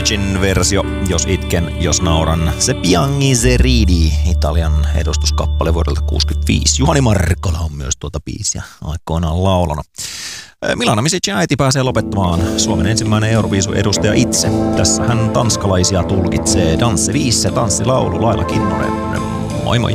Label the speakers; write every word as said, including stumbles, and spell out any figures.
Speaker 1: Musicin versio, Jos itken, jos nauran. Se Piangi se ridi, Italian edustuskappale vuodelta kuusikymmentäviisi. Juhani Markkola on myös tuota biisiä aikoinaan laulanut. Milana Misicin äiti pääsee lopettamaan. Suomen ensimmäinen Euroviisun edustaja itse. Tässä hän tanskalaisia tulkitsee. Danse viisse, tanssilaulu, Laila Kinnunen. Moi moi!